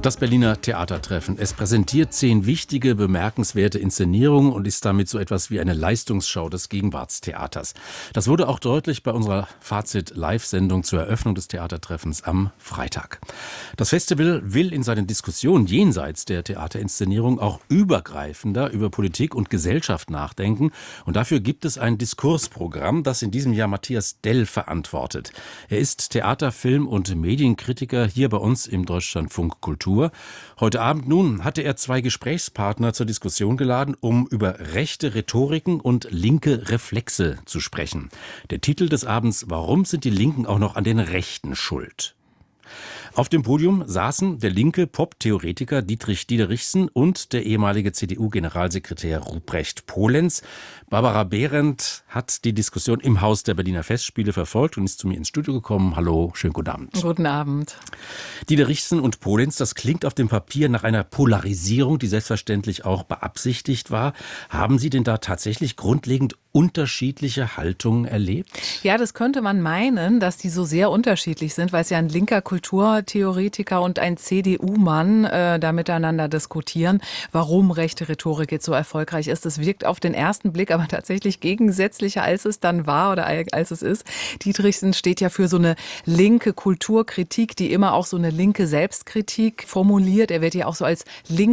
Das Berliner Theatertreffen. Es präsentiert 10 wichtige, bemerkenswerte Inszenierungen und ist damit so etwas wie eine Leistungsschau des Gegenwartstheaters. Das wurde auch deutlich bei unserer Fazit-Live-Sendung zur Eröffnung des Theatertreffens am Freitag. Das Festival will in seinen Diskussionen jenseits der Theaterinszenierung auch übergreifender über Politik und Gesellschaft nachdenken. Und dafür gibt es ein Diskursprogramm, das in diesem Jahr Matthias Dell verantwortet. Er ist Theater-, Film- und Medienkritiker hier bei uns im Deutschlandfunk Kultur. Heute Abend nun hatte er 2 Gesprächspartner zur Diskussion geladen, um über rechte Rhetoriken und linke Reflexe zu sprechen. Der Titel des Abends: Warum sind die Linken auch noch an den Rechten schuld? Auf dem Podium saßen der linke Pop-Theoretiker Dietrich Diederichsen und der ehemalige CDU-Generalsekretär Ruprecht Polenz. Barbara Behrendt hat die Diskussion im Haus der Berliner Festspiele verfolgt und ist zu mir ins Studio gekommen. Hallo, schönen guten Abend. Guten Abend. Diederichsen und Polenz, das klingt auf dem Papier nach einer Polarisierung, die selbstverständlich auch beabsichtigt war. Haben Sie denn da tatsächlich grundlegend unterschiedliche Haltungen erlebt? Ja, das könnte man meinen, dass die so sehr unterschiedlich sind, weil es ja ein linker Kulturtheoretiker und ein CDU-Mann da miteinander diskutieren, warum rechte Rhetorik jetzt so erfolgreich ist. Das wirkt auf den ersten Blick aber tatsächlich gegensätzlicher, als es dann war oder als es ist. Dietrichsen steht ja für so eine linke Kulturkritik, die immer auch so eine linke Selbstkritik formuliert. Er wird ja auch so als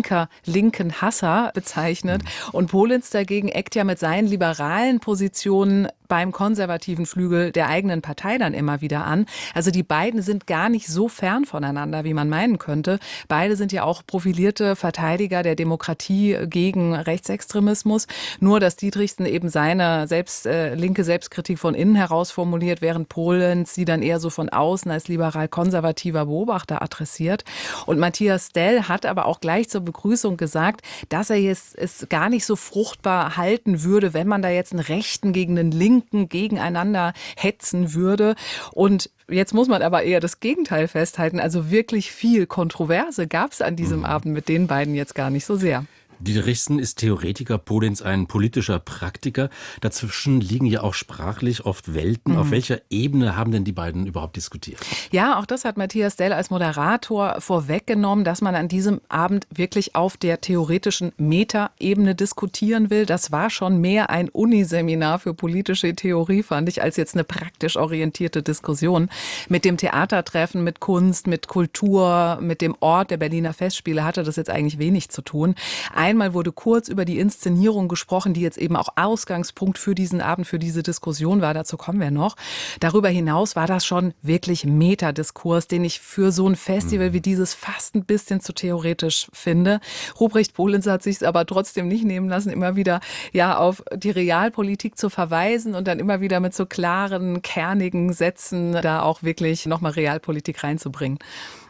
linken Hasser bezeichnet. Und Polenz dagegen eckt ja mit seinen liberalen Positionen beim konservativen Flügel der eigenen Partei dann immer wieder an. Also die beiden sind gar nicht so fern voneinander, wie man meinen könnte. Beide sind ja auch profilierte Verteidiger der Demokratie gegen Rechtsextremismus. Nur, dass Dietrichsen eben seine linke Selbstkritik von innen heraus formuliert, während Polenz sie dann eher so von außen als liberal-konservativer Beobachter adressiert. Und Matthias Dell hat aber auch gleich zur Begrüßung gesagt, dass er es gar nicht so fruchtbar halten würde, wenn man da jetzt einen Rechten gegen einen Linken gegeneinander hetzen würde. Und jetzt muss man aber eher das Gegenteil festhalten. Also wirklich viel Kontroverse gab es an diesem Abend mit den beiden jetzt gar nicht so sehr. Diederichsen ist Theoretiker, Polenz ein politischer Praktiker. Dazwischen liegen ja auch sprachlich oft Welten. Auf welcher Ebene haben denn die beiden überhaupt diskutiert? Ja, auch das hat Matthias Dell als Moderator vorweggenommen, dass man an diesem Abend wirklich auf der theoretischen Meta-Ebene diskutieren will. Das war schon mehr ein Uniseminar für politische Theorie, fand ich, als jetzt eine praktisch orientierte Diskussion. Mit dem Theatertreffen, mit Kunst, mit Kultur, mit dem Ort der Berliner Festspiele hatte das jetzt eigentlich wenig zu tun. Einmal wurde kurz über die Inszenierung gesprochen, die jetzt eben auch Ausgangspunkt für diesen Abend, für diese Diskussion war. Dazu kommen wir noch. Darüber hinaus war das schon wirklich Metadiskurs, den ich für so ein Festival wie dieses fast ein bisschen zu theoretisch finde. Ruprecht Polenz hat sich es aber trotzdem nicht nehmen lassen, immer wieder auf die Realpolitik zu verweisen und dann immer wieder mit so klaren, kernigen Sätzen da auch wirklich nochmal Realpolitik reinzubringen.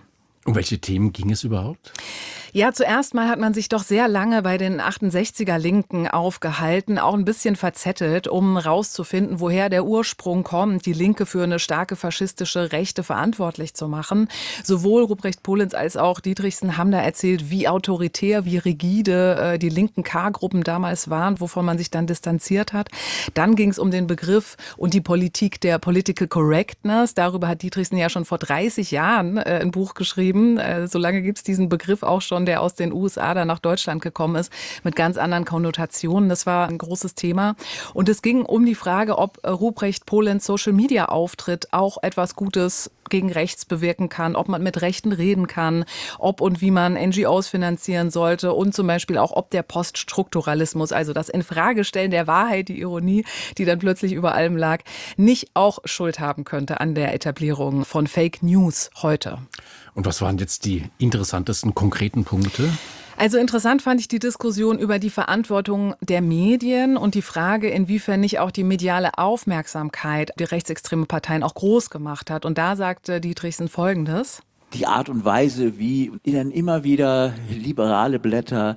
Um welche Themen ging es überhaupt? Ja, zuerst mal hat man sich doch sehr lange bei den 68er Linken aufgehalten, auch ein bisschen verzettelt, um rauszufinden, woher der Ursprung kommt, die Linke für eine starke faschistische Rechte verantwortlich zu machen. Sowohl Ruprecht Polenz als auch Diederichsen haben da erzählt, wie autoritär, wie rigide die linken K-Gruppen damals waren, wovon man sich dann distanziert hat. Dann ging es um den Begriff und die Politik der Political Correctness. Darüber hat Diederichsen ja schon vor 30 Jahren ein Buch geschrieben. So lange gibt es diesen Begriff auch schon, der aus den USA dann nach Deutschland gekommen ist, mit ganz anderen Konnotationen. Das war ein großes Thema. Und es ging um die Frage, ob Ruprecht Polenz Social-Media-Auftritt auch etwas Gutes gegen rechts bewirken kann, ob man mit Rechten reden kann, ob und wie man NGOs finanzieren sollte und zum Beispiel auch, ob der Poststrukturalismus, also das Infragestellen der Wahrheit, die Ironie, die dann plötzlich über allem lag, nicht auch Schuld haben könnte an der Etablierung von Fake News heute. Und was waren jetzt die interessantesten konkreten Punkte? Also interessant fand ich die Diskussion über die Verantwortung der Medien und die Frage, inwiefern nicht auch die mediale Aufmerksamkeit die rechtsextreme Parteien auch groß gemacht hat. Und da sagte Diederichsen Folgendes: Die Art und Weise, wie dann immer wieder liberale Blätter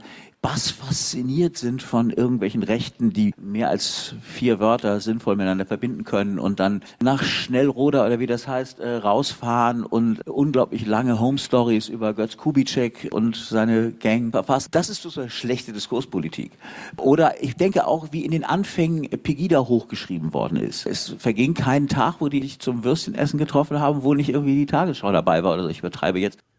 fasziniert sind von irgendwelchen Rechten, die mehr als 4 Wörter sinnvoll miteinander verbinden können und dann nach Schnellroder oder wie das heißt, rausfahren und unglaublich lange Home Stories über Götz Kubitschek und seine Gang verfassen. Das ist so eine schlechte Diskurspolitik. Oder ich denke auch, wie in den Anfängen Pegida hochgeschrieben worden ist. Es verging kein Tag, wo die sich zum Würstchenessen getroffen haben, wo nicht irgendwie die Tagesschau dabei war oder so. Ich übertreibe jetzt.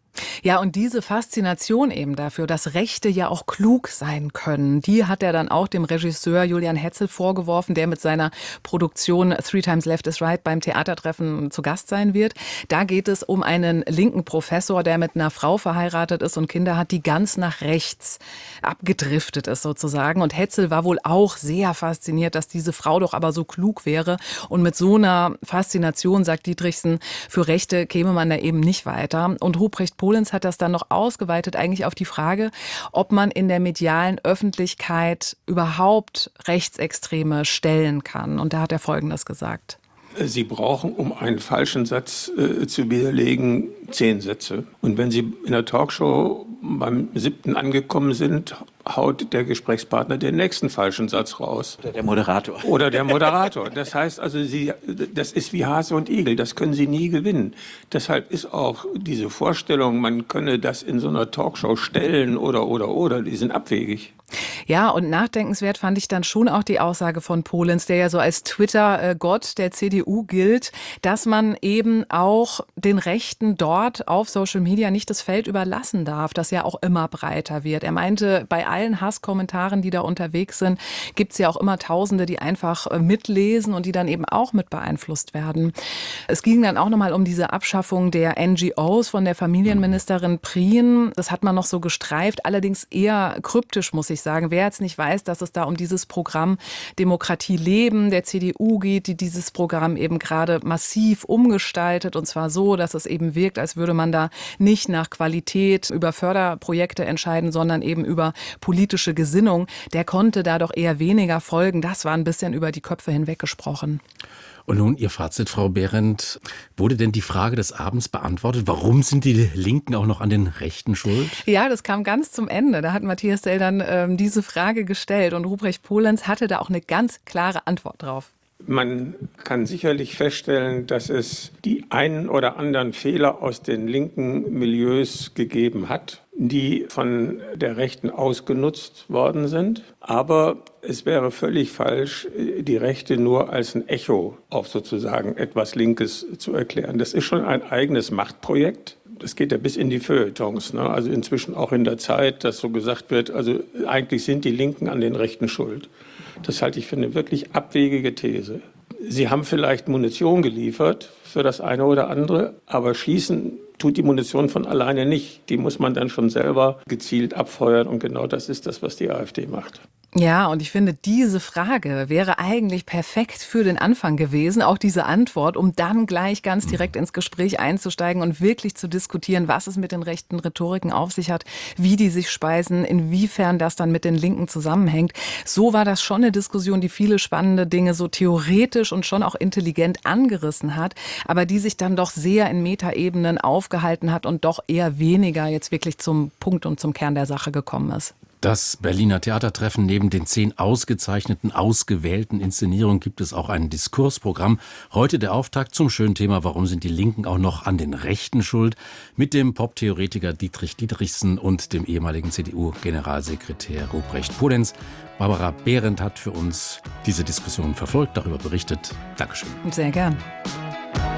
Ja, und diese Faszination eben dafür, dass Rechte ja auch klug sein können, die hat er dann auch dem Regisseur Julian Hetzel vorgeworfen, der mit seiner Produktion Three Times Left is Right beim Theatertreffen zu Gast sein wird. Da geht es um einen linken Professor, der mit einer Frau verheiratet ist und Kinder hat, die ganz nach rechts abgedriftet ist sozusagen. Und Hetzel war wohl auch sehr fasziniert, dass diese Frau doch aber so klug wäre. Und mit so einer Faszination, sagt Dietrichsen, für Rechte käme man da eben nicht weiter. Und Ruprecht Polenz hat das dann noch ausgeweitet eigentlich auf die Frage, ob man in der medialen Öffentlichkeit überhaupt Rechtsextreme stellen kann. Und da hat er Folgendes gesagt. Sie brauchen, um einen falschen Satz zu widerlegen, 10 Sätze. Und wenn Sie in der Talkshow beim 7. angekommen sind, haut der Gesprächspartner den nächsten falschen Satz raus. Oder der Moderator. Das heißt also, das ist wie Hase und Igel, das können Sie nie gewinnen. Deshalb ist auch diese Vorstellung, man könne das in so einer Talkshow stellen oder, die sind abwegig. Ja, und nachdenkenswert fand ich dann schon auch die Aussage von Polenz, der ja so als Twitter-Gott der CDU gilt, dass man eben auch den Rechten dort auf Social Media nicht das Feld überlassen darf, das ja auch immer breiter wird. Er meinte, bei allen Hasskommentaren, die da unterwegs sind, gibt es ja auch immer Tausende, die einfach mitlesen und die dann eben auch mit beeinflusst werden. Es ging dann auch nochmal um diese Abschaffung der NGOs von der Familienministerin Prien. Das hat man noch so gestreift, allerdings eher kryptisch, muss ich sagen. Wer jetzt nicht weiß, dass es da um dieses Programm Demokratie leben der CDU geht, die dieses Programm eben gerade massiv umgestaltet und zwar so, dass es eben wirkt, als würde man da nicht nach Qualität über Förderprojekte entscheiden, sondern eben über politische Gesinnung, der konnte da doch eher weniger folgen. Das war ein bisschen über die Köpfe hinweg gesprochen. Und nun Ihr Fazit, Frau Behrendt. Wurde denn die Frage des Abends beantwortet? Warum sind die Linken auch noch an den Rechten schuld? Ja, das kam ganz zum Ende. Da hat Matthias Dell dann diese Frage gestellt und Ruprecht Polenz hatte da auch eine ganz klare Antwort drauf. Man kann sicherlich feststellen, dass es die einen oder anderen Fehler aus den linken Milieus gegeben hat, die von der Rechten ausgenutzt worden sind. Aber es wäre völlig falsch, die Rechte nur als ein Echo auf sozusagen etwas Linkes zu erklären. Das ist schon ein eigenes Machtprojekt. Das geht ja bis in die Feuilletons, ne? Also inzwischen auch in der Zeit, dass so gesagt wird, also eigentlich sind die Linken an den Rechten schuld. Das halte ich für eine wirklich abwegige These. Sie haben vielleicht Munition geliefert für das eine oder andere, aber schießen tut die Munition von alleine nicht. Die muss man dann schon selber gezielt abfeuern und genau das ist das, was die AfD macht. Ja, und ich finde, diese Frage wäre eigentlich perfekt für den Anfang gewesen, auch diese Antwort, um dann gleich ganz direkt ins Gespräch einzusteigen und wirklich zu diskutieren, was es mit den rechten Rhetoriken auf sich hat, wie die sich speisen, inwiefern das dann mit den Linken zusammenhängt. So war das schon eine Diskussion, die viele spannende Dinge so theoretisch und schon auch intelligent angerissen hat, aber die sich dann doch sehr in Metaebenen aufgehalten hat und doch eher weniger jetzt wirklich zum Punkt und zum Kern der Sache gekommen ist. Das Berliner Theatertreffen, neben den 10 ausgezeichneten, ausgewählten Inszenierungen gibt es auch ein Diskursprogramm. Heute der Auftakt zum schönen Thema, warum sind die Linken auch noch an den Rechten schuld? Mit dem Pop-Theoretiker Dietrich Dietrichsen und dem ehemaligen CDU-Generalsekretär Ruprecht Polenz. Barbara Behrendt hat für uns diese Diskussion verfolgt, darüber berichtet. Dankeschön. Sehr gern.